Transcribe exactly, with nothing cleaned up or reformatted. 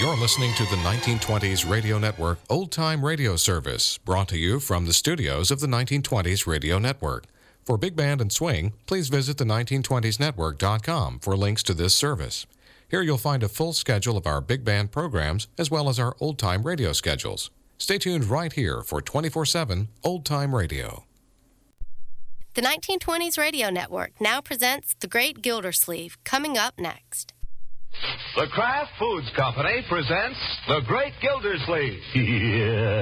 You're listening to the nineteen twenties Radio Network Old Time Radio Service, brought to you from the studios of the nineteen twenties Radio Network. For Big Band and Swing, please visit the nineteen twenties network dot com for links to this service. Here you'll find a full schedule of our big band programs as well as our old-time radio schedules. Stay tuned right here for twenty-four seven Old Time Radio. The nineteen twenties Radio Network now presents The Great Gildersleeve, coming up next. The Kraft Foods Company presents The Great Gildersleeve. Yeah.